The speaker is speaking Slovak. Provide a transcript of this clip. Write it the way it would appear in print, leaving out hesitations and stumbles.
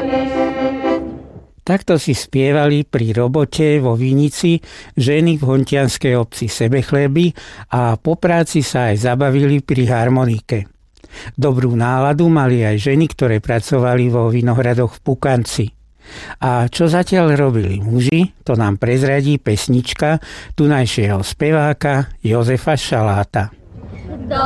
Takto si spievali pri robote vo vinici ženy v hontianskej obci Sebechleby a po práci sa aj zabavili pri harmonike. Dobrú náladu mali aj ženy, ktoré pracovali vo vinohradoch v Pukanci. A čo zatiaľ robili muži, to nám prezradí pesnička tunajšieho speváka Jozefa Šaláta.